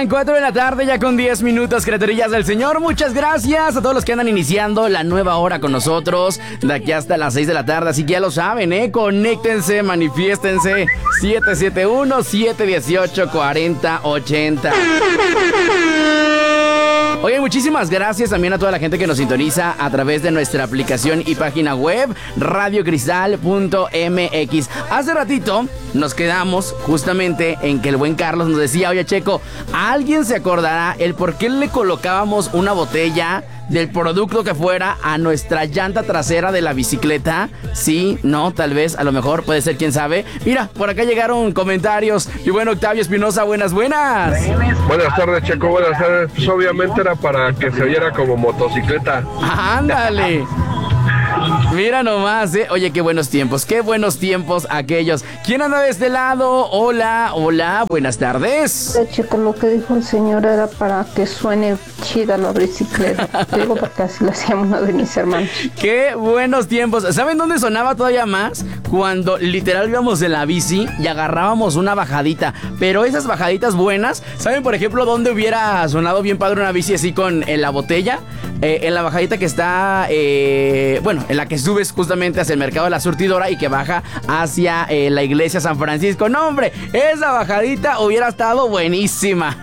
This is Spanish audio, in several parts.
Pasan 4 de la tarde ya con 10 minutos, criaturillas del Señor. Muchas gracias a todos los que andan iniciando la nueva hora con nosotros de aquí hasta las 6 de la tarde. Así que ya lo saben, conéctense, manifiéstense. 771-718-4080. Oye, muchísimas gracias también a toda la gente que nos sintoniza a través de nuestra aplicación y página web radiocristal.mx. Hace ratito nos quedamos justamente en que el buen Carlos nos decía: oye, Checo, ¿alguien se acordará el por qué le colocábamos una botella del producto que fuera a nuestra llanta trasera de la bicicleta? Sí, no, tal vez, a lo mejor, puede ser, quién sabe. Mira, por acá llegaron comentarios. Y bueno, Octavio Espinosa, buenas. Buenas tardes, Checo, buenas tardes. Pues obviamente era para que se oyera como motocicleta. ¡Ándale! Mira nomás, Oye, qué buenos tiempos aquellos. ¿Quién anda de este lado? Hola, buenas tardes. Checo, lo que dijo el señor era para que suene chida la bicicleta. Digo, porque así lo hacíamos una de mis hermanos. Qué buenos tiempos. ¿Saben dónde sonaba todavía más? Cuando literal íbamos en la bici y agarrábamos una bajadita. Pero esas bajaditas buenas, ¿saben, por ejemplo, dónde hubiera sonado bien padre una bici así con la botella? En la bajadita que está, en la que subes justamente hacia el mercado de la surtidora y que baja hacia la iglesia San Francisco. No, hombre, esa bajadita hubiera estado buenísima.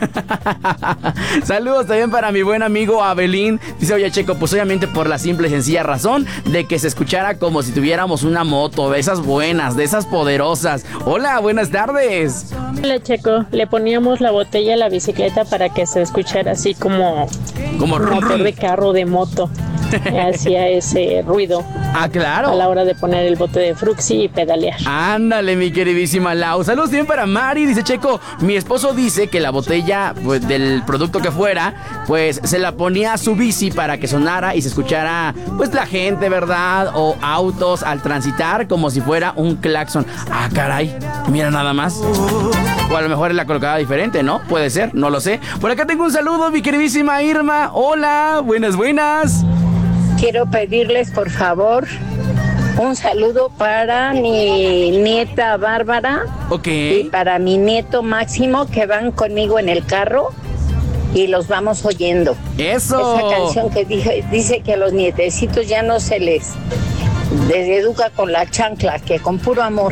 Saludos también para mi buen amigo Abelín. Dice: oye, Checo, pues obviamente por la simple y sencilla razón de que se escuchara como si tuviéramos una moto, de esas buenas, de esas poderosas. Hola, buenas tardes. Hola, Checo, le poníamos la botella a la bicicleta para que se escuchara así como motor de carro, de moto. Hacía ese ruido. Ah, claro. A la hora de poner el bote de Fruxy y pedalear. Ándale, mi queridísima Lau. Saludos bien para Mari. Dice: Checo, mi esposo dice que la botella, pues, del producto que fuera, pues se la ponía a su bici para que sonara y se escuchara, pues, la gente, ¿verdad? O autos al transitar, como si fuera un claxon. Ah, caray, mira nada más. O a lo mejor la colocaba diferente, ¿no? Puede ser, no lo sé. Por acá tengo un saludo, mi queridísima Irma. Hola, buenas. Quiero pedirles, por favor, un saludo para mi nieta Bárbara. Ok. Y para mi nieto Máximo, que van conmigo en el carro y los vamos oyendo. ¡Eso! Esa canción que dice que a los nietecitos ya no se les educa con la chancla, que con puro amor.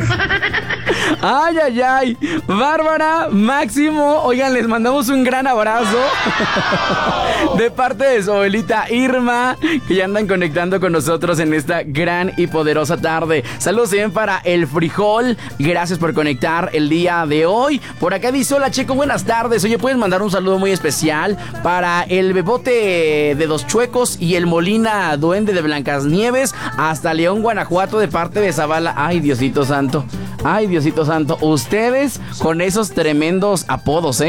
Ay. Bárbara, Máximo, oigan, les mandamos un gran abrazo de parte de su abuelita Irma, que ya andan conectando con nosotros en esta gran y poderosa tarde. Saludos bien para el Frijol, gracias por conectar el día de hoy. Por acá dice: hola, Checo, buenas tardes. Oye, ¿puedes mandar un saludo muy especial para el Bebote de Dos Chuecos y el Molina Duende de Blancasnieves hasta León, Guanajuato, de parte de Zavala? Ay, Diosito santo. Ustedes con esos tremendos apodos,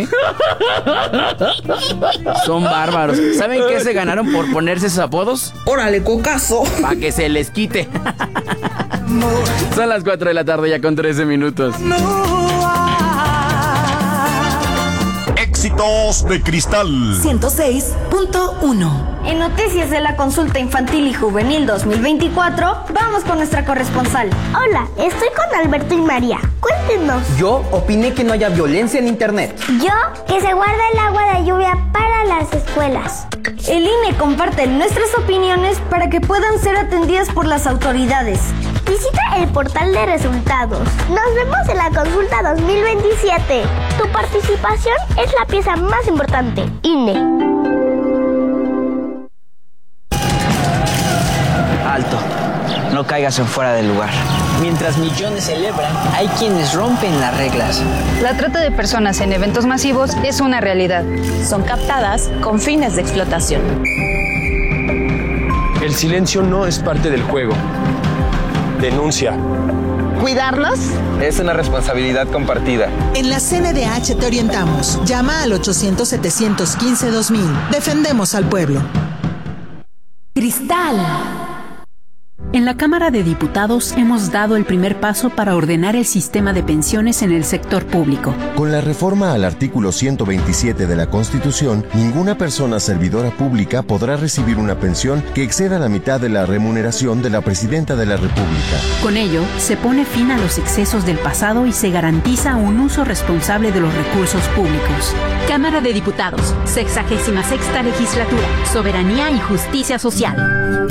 son bárbaros. ¿Saben qué se ganaron por ponerse esos apodos? ¡Órale, cocazo! Para que se les quite. Son las 4 de la tarde ya con 13 minutos. Éxitos de Cristal 106.1. En noticias de la consulta infantil y juvenil 2024, vamos con nuestra corresponsal. Hola, estoy con Alberto y María. Cuéntenos. Yo opiné que no haya violencia en internet. Yo, que se guarda el agua de lluvia para las escuelas. El INE comparte nuestras opiniones para que puedan ser atendidas por las autoridades. Visita el portal de resultados. Nos vemos en la consulta 2027. Tu participación es la pieza más importante. INE. Alto, no caigas en fuera del lugar. Mientras millones celebran, hay quienes rompen las reglas. La trata de personas en eventos masivos es una realidad. Son captadas con fines de explotación. El silencio no es parte del juego. Denuncia. ¿Cuidarlos? Es una responsabilidad compartida. En la CNDH te orientamos. Llama al 800-715-2000. Defendemos al pueblo. Cristal. En la Cámara de Diputados hemos dado el primer paso para ordenar el sistema de pensiones en el sector público. Con la reforma al artículo 127 de la Constitución, ninguna persona servidora pública podrá recibir una pensión que exceda la mitad de la remuneración de la Presidenta de la República. Con ello, se pone fin a los excesos del pasado y se garantiza un uso responsable de los recursos públicos. Cámara de Diputados, 66ª Legislatura, Soberanía y Justicia Social.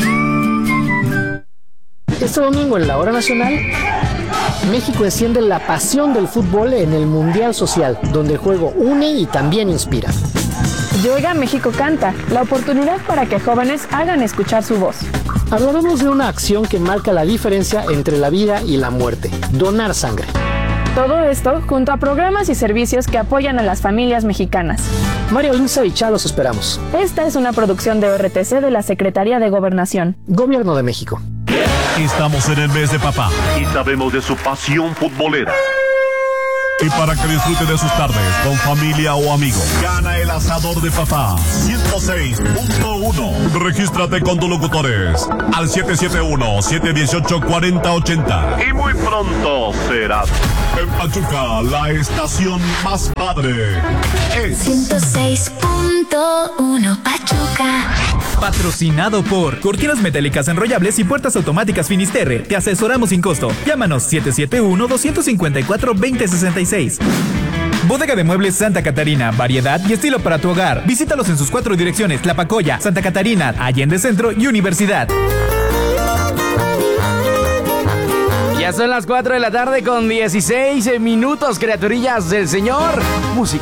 Este domingo en la Hora Nacional, México enciende la pasión del fútbol en el Mundial Social, donde el juego une y también inspira. Llega México Canta, la oportunidad para que jóvenes hagan escuchar su voz. Hablaremos de una acción que marca la diferencia entre la vida y la muerte: donar sangre. Todo esto junto a programas y servicios que apoyan a las familias mexicanas. Mario Linza y Chá los esperamos. Esta es una producción de ORTC de la Secretaría de Gobernación. Gobierno de México. Estamos en el mes de papá y sabemos de su pasión futbolera. Y para que disfrute de sus tardes con familia o amigos, gana el asador de papá 106.1. Regístrate con tus locutores al 771-718-4080. Y muy pronto serás en Pachuca, la estación más padre. Es 106.1 Pachuca. Patrocinado por Cortinas Metálicas Enrollables y Puertas Automáticas Finisterre. Te asesoramos sin costo. Llámanos 771-254-2066. Bodega de Muebles Santa Catarina. Variedad y estilo para tu hogar. Visítalos en sus 4 direcciones: Tlapacoya, Santa Catarina, Allende Centro y Universidad. Ya son las 4 de la tarde con 16 minutos, criaturillas del Señor. Música.